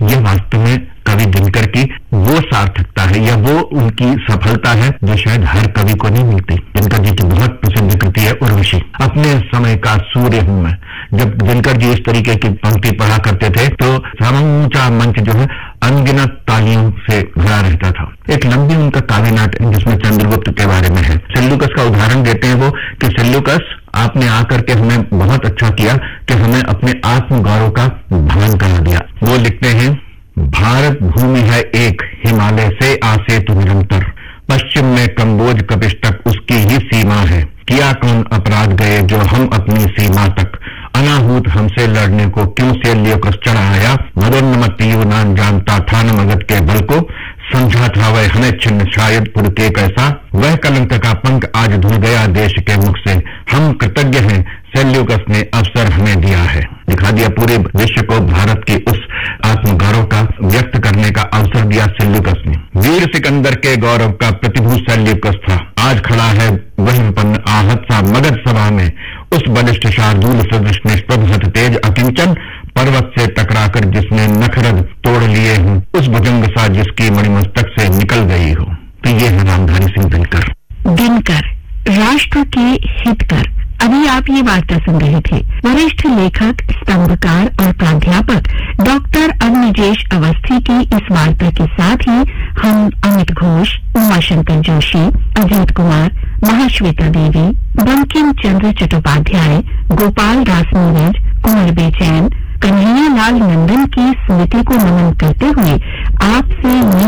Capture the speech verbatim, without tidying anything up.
ये वास्तव में कवि दिनकर की वो सार्थकता है या वो उनकी सफलता है जो शायद हर कवि को नहीं मिलती। दिनकर जी की बहुत प्रसिद्ध कृति है उर्वशी। अपने समय का सूर्य हूं मैं। जब दिनकर जी इस तरीके की पंक्ति पढ़ा करते थे तो समूचा मंच जो है अनगिनत तालियों से भरा रहता था। एक लंबी उनका काव्य नाटक जिसमें चंद्रगुप्त के बारे में है। सेल्यूकस का उदाहरण देते हैं वो कि सेल्यूकस आपने आकर के हमें बहुत अच्छा किया कि हमें अपने आत्म गौरव का भान करा दिया। वो लिखते हैं, भारत भूमि है एक, हिमालय से आसे तु निरंतर, पश्चिम में कंबोज कपिश तक उसकी ही सीमा है। किया कौन अपराध गए जो हम अपनी सीमा तक, अनाहूत हमसे लड़ने को क्यों सेल्यूकस चढ़ आया। मदोन्मत्त यूनान जानता था न मगध के बल को, समझा था वह हमें छिन्न शायद पुर के कैसा। वह कलंक का पंख आज धुल गया देश के मुख से, हम कृतज्ञ हैं सेल्यूकस ने अवसर हमें दिया है। दिखा दिया पूरे विश्व को भारत की उस आत्मगौरव का व्यक्त करने का अवसर दिया सेल्यूकस ने। वीर सिकंदर के गौरव का प्रतिभू सेल्यूकस था। आज खड़ा है वह विपन्न आहत सा मगध सभा में, उस बलिष्ठ शार्दूल सदृश निष्प्रभ हत तेज अकिंचन, पर्वत से टकराकर जिसने नखरद तोड़ लिए हूं, उस भुजंग सा जिसकी मणिमस्तक से निकल गई हो। तो ये है रामधारी सिंह दिनकर। दिनकर राष्ट्र के हितकर। अभी आप ये वार्ता सुन रहे थे वरिष्ठ लेखक, स्तंभकार और प्राध्यापक डॉक्टर अग्निजेश अवस्थी की इस वार्ता के साथ ही हम अमित घोष, उमाशंकर जोशी, अजीत कुमार, महाश्वेता देवी, बंकिम चंद्र चट्टोपाध्याय, गोपाल दास नीरज, कुंवर बेचैन, कन्हैया लाल नंदन की स्मृति को नमन करते हुए आपसे